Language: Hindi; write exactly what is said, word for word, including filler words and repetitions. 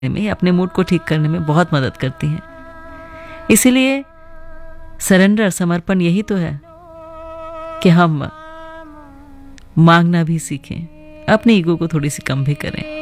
में, अपने मूड को ठीक करने में बहुत मदद करती हैं। इसीलिए सरेंडर, समर्पण यही तो है कि हम मांगना भी सीखें, अपनी ईगो को थोड़ी सी कम भी करें।